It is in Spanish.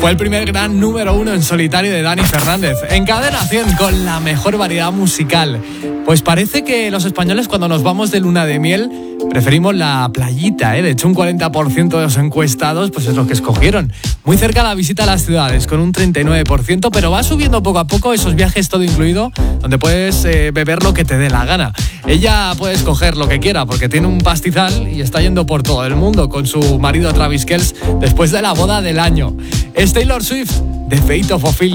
Fue el primer gran número 1 en solitario de Dani Fernández. En Cadena 100 con la mejor variedad musical. Pues parece que los españoles cuando nos vamos de luna de miel preferimos la playita, ¿eh? De hecho, un 40% de los encuestados pues es lo que escogieron. Muy cerca la visita a las ciudades, con un 39%, pero va subiendo poco a poco esos viajes todo incluido, donde puedes beber lo que te dé la gana. Ella puede escoger lo que quiera, porque tiene un pastizal y está yendo por todo el mundo con su marido Travis Kelce después de la boda del año. Es Taylor Swift, de Fate of Ophelia.